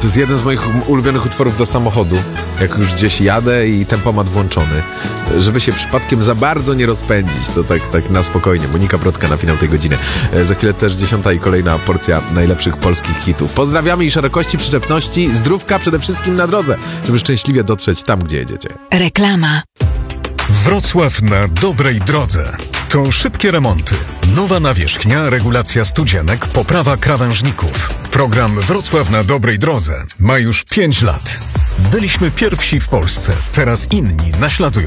To jest jeden z moich ulubionych utworów do samochodu, jak już gdzieś jadę i tempomat włączony. Żeby się przypadkiem za bardzo nie rozpędzić, to tak na spokojnie. Monika Brodka na finał tej godziny. Za chwilę też 10. i kolejna porcja najlepszych polskich hitów. Pozdrawiamy i szerokości przyczepności, zdrówka przede wszystkim na drodze, żeby szczęśliwie dotrzeć tam, gdzie jedziecie. Reklama. Wrocław na dobrej drodze. To szybkie remonty, nowa nawierzchnia, regulacja studzianek, poprawa krawężników. Program Wrocław na dobrej drodze ma już 5 lat. Byliśmy pierwsi w Polsce, teraz inni naśladują.